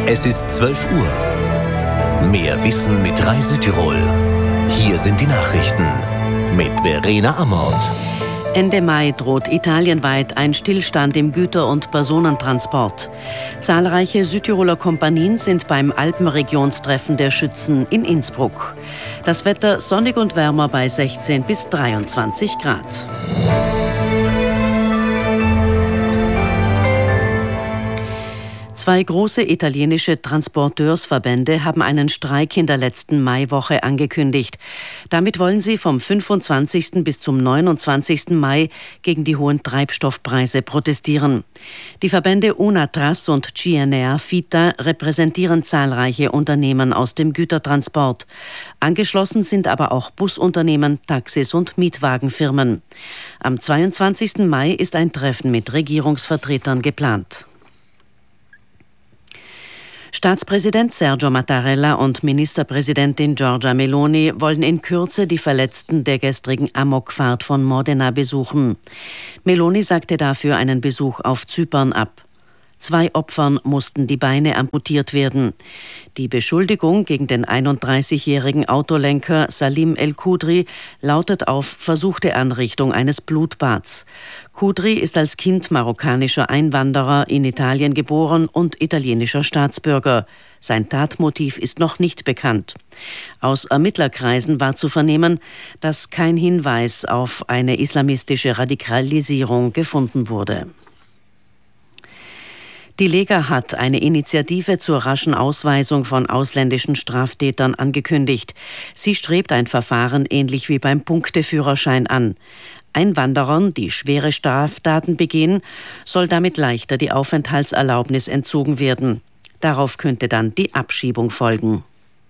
Es ist 12 Uhr. Mehr Wissen mit Reisütirol. Hier sind die Nachrichten mit Verena Amort. Ende Mai droht italienweit ein Stillstand im Güter- und Personentransport. Zahlreiche Südtiroler Kompanien sind beim Alpenregionstreffen der Schützen in Innsbruck. Das Wetter sonnig und wärmer bei 16 bis 23 Grad. Zwei große italienische Transporteursverbände haben einen Streik in der letzten Maiwoche angekündigt. Damit wollen sie vom 25. bis zum 29. Mai gegen die hohen Treibstoffpreise protestieren. Die Verbände UNATRAS und CNR Fita repräsentieren zahlreiche Unternehmen aus dem Gütertransport. Angeschlossen sind aber auch Busunternehmen, Taxis und Mietwagenfirmen. Am 22. Mai ist ein Treffen mit Regierungsvertretern geplant. Staatspräsident Sergio Mattarella und Ministerpräsidentin Giorgia Meloni wollen in Kürze die Verletzten der gestrigen Amokfahrt von Modena besuchen. Meloni sagte dafür einen Besuch auf Zypern ab. 2 Opfern mussten die Beine amputiert werden. Die Beschuldigung gegen den 31-jährigen Autolenker Salim El-Kudri lautet auf versuchte Anrichtung eines Blutbads. Kudri ist als Kind marokkanischer Einwanderer in Italien geboren und italienischer Staatsbürger. Sein Tatmotiv ist noch nicht bekannt. Aus Ermittlerkreisen war zu vernehmen, dass kein Hinweis auf eine islamistische Radikalisierung gefunden wurde. Die Lega hat eine Initiative zur raschen Ausweisung von ausländischen Straftätern angekündigt. Sie strebt ein Verfahren ähnlich wie beim Punkteführerschein an. Einwanderern, die schwere Straftaten begehen, soll damit leichter die Aufenthaltserlaubnis entzogen werden. Darauf könnte dann die Abschiebung folgen.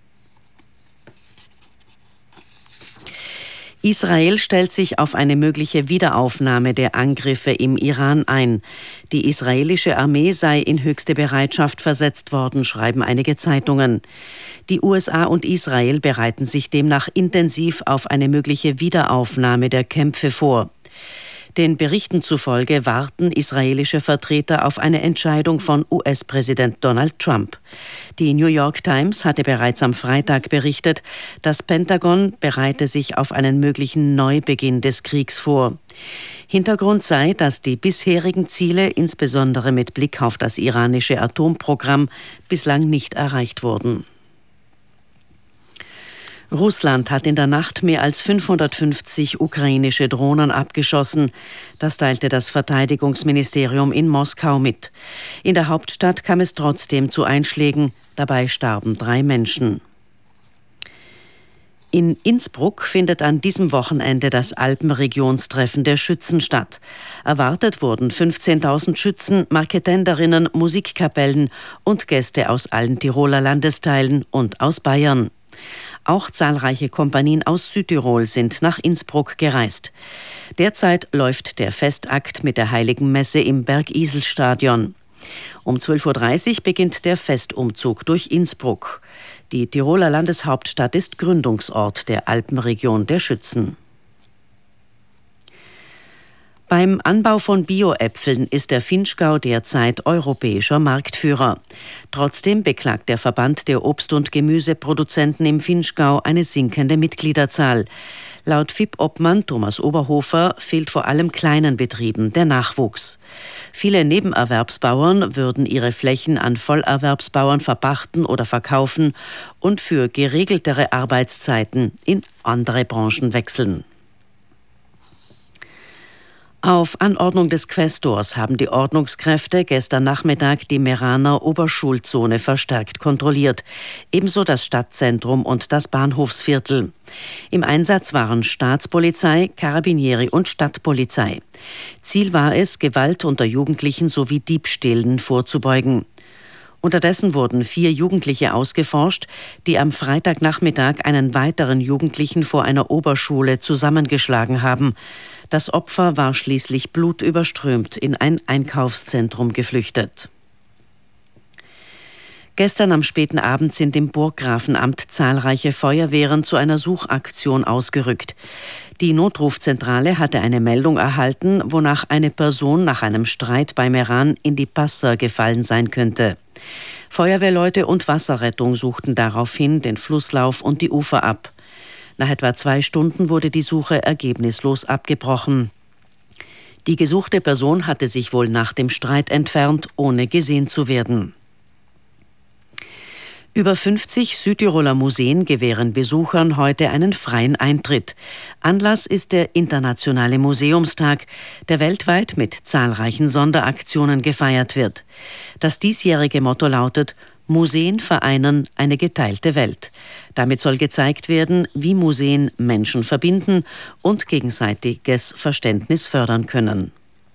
Israel stellt sich auf eine mögliche Wiederaufnahme der Angriffe im Iran ein. Die israelische Armee sei in höchste Bereitschaft versetzt worden, schreiben einige Zeitungen. Die USA und Israel bereiten sich demnach intensiv auf eine mögliche Wiederaufnahme der Kämpfe vor. Den Berichten zufolge warten israelische Vertreter auf eine Entscheidung von US-Präsident Donald Trump. Die New York Times hatte bereits am Freitag berichtet, das Pentagon bereite sich auf einen möglichen Neubeginn des Kriegs vor. Hintergrund sei, dass die bisherigen Ziele, insbesondere mit Blick auf das iranische Atomprogramm, bislang nicht erreicht wurden. Russland hat in der Nacht mehr als 550 ukrainische Drohnen abgeschossen. Das teilte das Verteidigungsministerium in Moskau mit. In der Hauptstadt kam es trotzdem zu Einschlägen. Dabei starben 3 Menschen. In Innsbruck findet an diesem Wochenende das Alpenregionstreffen der Schützen statt. Erwartet wurden 15.000 Schützen, Marketenderinnen, Musikkapellen und Gäste aus allen Tiroler Landesteilen und aus Bayern. Auch zahlreiche Kompanien aus Südtirol sind nach Innsbruck gereist. Derzeit läuft der Festakt mit der Heiligen Messe im Bergisel-Stadion. Um 12.30 Uhr beginnt der Festumzug durch Innsbruck. Die Tiroler Landeshauptstadt ist Gründungsort der Alpenregion der Schützen. Beim Anbau von Bio-Äpfeln ist der Vinschgau derzeit europäischer Marktführer. Trotzdem beklagt der Verband der Obst- und Gemüseproduzenten im Vinschgau eine sinkende Mitgliederzahl. Laut FIP-Obmann Thomas Oberhofer fehlt vor allem kleinen Betrieben der Nachwuchs. Viele Nebenerwerbsbauern würden ihre Flächen an Vollerwerbsbauern verpachten oder verkaufen und für geregeltere Arbeitszeiten in andere Branchen wechseln. Auf Anordnung des Quästors haben die Ordnungskräfte gestern Nachmittag die Meraner Oberschulzone verstärkt kontrolliert, ebenso das Stadtzentrum und das Bahnhofsviertel. Im Einsatz waren Staatspolizei, Karabinieri und Stadtpolizei. Ziel war es, Gewalt unter Jugendlichen sowie Diebstählen vorzubeugen. Unterdessen wurden 4 Jugendliche ausgeforscht, die am Freitagnachmittag einen weiteren Jugendlichen vor einer Oberschule zusammengeschlagen haben. Das Opfer war schließlich blutüberströmt in ein Einkaufszentrum geflüchtet. Gestern am späten Abend sind im Burggrafenamt zahlreiche Feuerwehren zu einer Suchaktion ausgerückt. Die Notrufzentrale hatte eine Meldung erhalten, wonach eine Person nach einem Streit bei Meran in die Passer gefallen sein könnte. Feuerwehrleute und Wasserrettung suchten daraufhin den Flusslauf und die Ufer ab. Nach etwa 2 Stunden wurde die Suche ergebnislos abgebrochen. Die gesuchte Person hatte sich wohl nach dem Streit entfernt, ohne gesehen zu werden. Über 50 Südtiroler Museen gewähren Besuchern heute einen freien Eintritt. Anlass ist der Internationale Museumstag, der weltweit mit zahlreichen Sonderaktionen gefeiert wird. Das diesjährige Motto lautet: Museen vereinen eine geteilte Welt. Damit soll gezeigt werden, wie Museen Menschen verbinden und gegenseitiges Verständnis fördern können.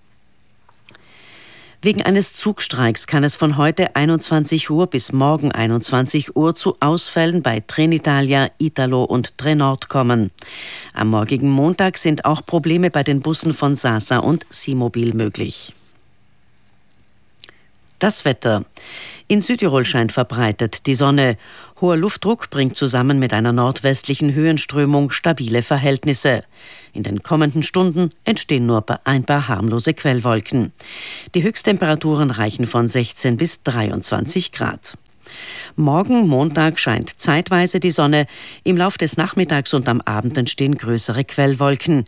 Wegen eines Zugstreiks kann es von heute 21 Uhr bis morgen 21 Uhr zu Ausfällen bei Trenitalia, Italo und Trenord kommen. Am morgigen Montag sind auch Probleme bei den Bussen von Sasa und Simobil möglich. Das Wetter. In Südtirol scheint verbreitet die Sonne. Hoher Luftdruck bringt zusammen mit einer nordwestlichen Höhenströmung stabile Verhältnisse. In den kommenden Stunden entstehen nur ein paar harmlose Quellwolken. Die Höchsttemperaturen reichen von 16 bis 23 Grad. Morgen, Montag, scheint zeitweise die Sonne. Im Lauf des Nachmittags und am Abend entstehen größere Quellwolken.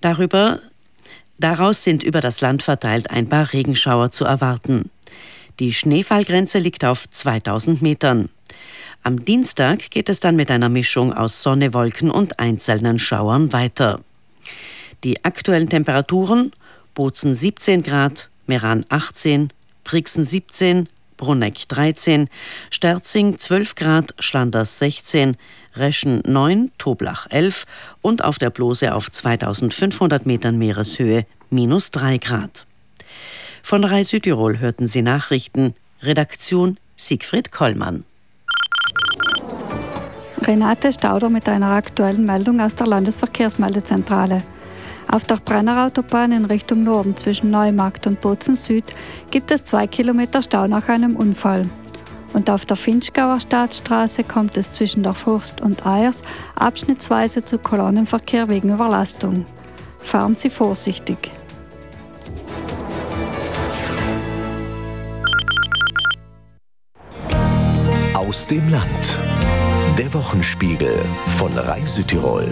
Daraus sind über das Land verteilt ein paar Regenschauer zu erwarten. Die Schneefallgrenze liegt auf 2000 Metern. Am Dienstag geht es dann mit einer Mischung aus Sonne, Wolken und einzelnen Schauern weiter. Die aktuellen Temperaturen: Bozen 17 Grad, Meran 18, Brixen 17, Bruneck 13, Sterzing 12 Grad, Schlanders 16, Reschen 9, Toblach 11 und auf der Blose auf 2500 Metern Meereshöhe -3 Grad. Von RAI Südtirol hörten Sie Nachrichten. Redaktion Siegfried Kollmann. Renate Stauder mit einer aktuellen Meldung aus der Landesverkehrsmeldezentrale. Auf der Brennerautobahn in Richtung Norden zwischen Neumarkt und Bozen Süd gibt es 2 Kilometer Stau nach einem Unfall. Und auf der Finchgauer Staatsstraße kommt es zwischen der Forst und Ayers abschnittsweise zu Kolonnenverkehr wegen Überlastung. Fahren Sie vorsichtig. Aus dem Land. Der Wochenspiegel von RAI Südtirol.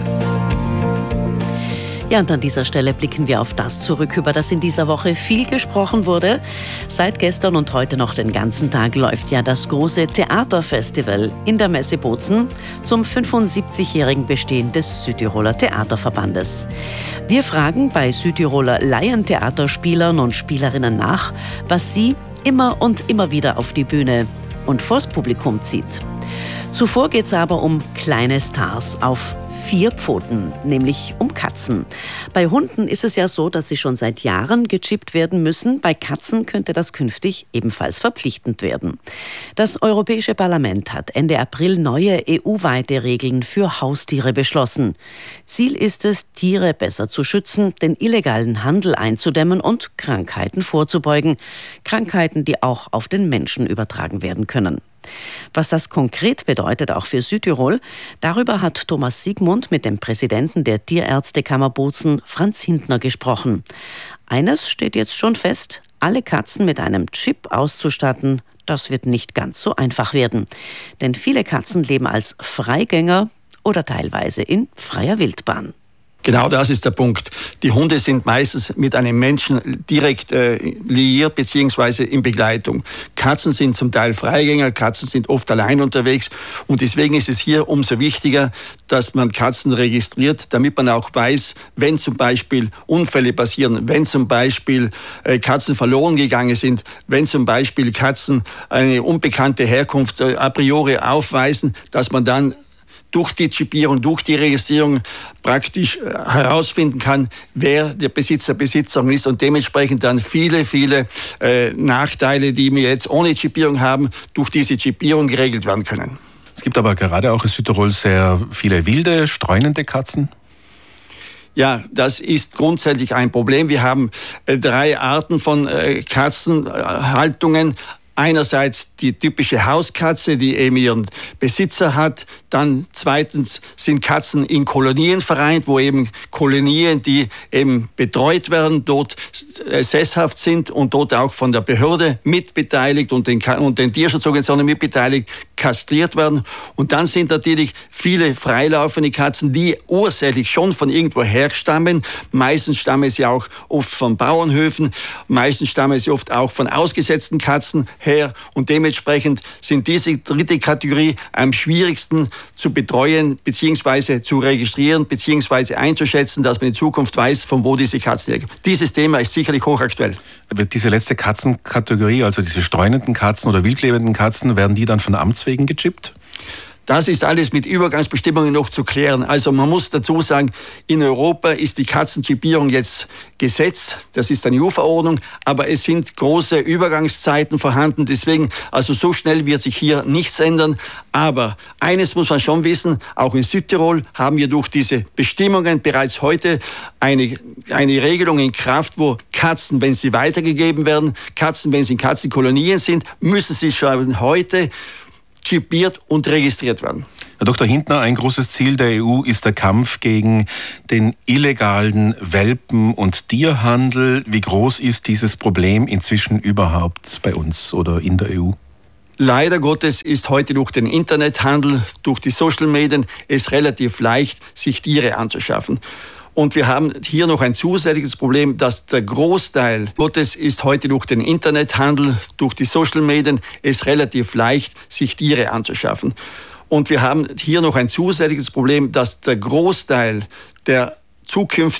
Ja, und an dieser Stelle blicken wir auf das zurück, über das in dieser Woche viel gesprochen wurde. Seit gestern und heute noch den ganzen Tag läuft ja das große Theaterfestival in der Messe Bozen zum 75-jährigen Bestehen des Südtiroler Theaterverbandes. Wir fragen bei Südtiroler Laientheaterspielern und Spielerinnen nach, was sie immer und immer wieder auf die Bühne und vors Publikum zieht. Zuvor geht es aber um kleine Stars auf 4 Pfoten, nämlich um Katzen. Bei Hunden ist es ja so, dass sie schon seit Jahren gechippt werden müssen. Bei Katzen könnte das künftig ebenfalls verpflichtend werden. Das Europäische Parlament hat Ende April neue EU-weite Regeln für Haustiere beschlossen. Ziel ist es, Tiere besser zu schützen, den illegalen Handel einzudämmen und Krankheiten vorzubeugen. Krankheiten, die auch auf den Menschen übertragen werden können. Was das konkret bedeutet, auch für Südtirol, darüber hat Thomas Siegmund mit dem Präsidenten der Tierärztekammer Bozen, Franz Hintner, gesprochen. Eines steht jetzt schon fest: alle Katzen mit einem Chip auszustatten, das wird nicht ganz so einfach werden. Denn viele Katzen leben als Freigänger oder teilweise in freier Wildbahn. Genau das ist der Punkt. Die Hunde sind meistens mit einem Menschen direkt liiert bzw. in Begleitung. Katzen sind zum Teil Freigänger, Katzen sind oft allein unterwegs und deswegen ist es hier umso wichtiger, dass man Katzen registriert, damit man auch weiß, wenn zum Beispiel Unfälle passieren, wenn zum Beispiel Katzen verloren gegangen sind, wenn zum Beispiel Katzen eine unbekannte Herkunft a priori aufweisen, dass man dann durch die Chippierung, durch die Registrierung praktisch herausfinden kann, wer der Besitzerin ist und dementsprechend dann viele Nachteile, die wir jetzt ohne Chippierung haben, durch diese Chippierung geregelt werden können. Es gibt aber gerade auch in Südtirol sehr viele wilde, streunende Katzen. Ja, das ist grundsätzlich ein Problem. Wir haben 3 Arten von Katzenhaltungen. Einerseits die typische Hauskatze, die eben ihren Besitzer hat, Dann zweitens sind Katzen in Kolonien vereint, wo eben Kolonien, die eben betreut werden, dort sesshaft sind und dort auch von der Behörde mitbeteiligt und den Tierschutzorganisationen mitbeteiligt, kastriert werden. Und dann sind natürlich viele freilaufende Katzen, die ursächlich schon von irgendwo herstammen. Meistens stammen sie auch oft von Bauernhöfen, meistens stammen sie oft auch von ausgesetzten Katzen her. Und dementsprechend sind diese dritte Kategorie am schwierigsten zu betreuen, beziehungsweise zu registrieren, beziehungsweise einzuschätzen, dass man in Zukunft weiß, von wo diese Katzen herkommen. Dieses Thema ist sicherlich hochaktuell. Diese letzte Katzenkategorie, also diese streunenden Katzen oder wildlebenden Katzen, werden die dann von Amts wegen gechippt? Das ist alles mit Übergangsbestimmungen noch zu klären. Also man muss dazu sagen, in Europa ist die Katzenchippierung jetzt Gesetz. Das ist eine EU-Verordnung. Aber es sind große Übergangszeiten vorhanden. Deswegen, also so schnell wird sich hier nichts ändern. Aber eines muss man schon wissen, auch in Südtirol haben wir durch diese Bestimmungen bereits heute eine Regelung in Kraft, wo Katzen, wenn sie weitergegeben werden, Katzen, wenn sie in Katzenkolonien sind, müssen sie schon heute chippiert und registriert werden. Herr Dr. Hintner, ein großes Ziel der EU ist der Kampf gegen den illegalen Welpen- und Tierhandel. Wie groß ist dieses Problem inzwischen überhaupt bei uns oder in der EU? Leider Gottes ist heute durch den Internethandel, durch die Social Medien es relativ leicht, sich Tiere anzuschaffen. Und wir haben hier noch ein zusätzliches Problem, dass der Großteil Gottes ist heute durch den Internethandel, durch die Social Medien es relativ leicht, sich Tiere anzuschaffen. Und wir haben hier noch ein zusätzliches Problem, dass der Großteil der zukünftigen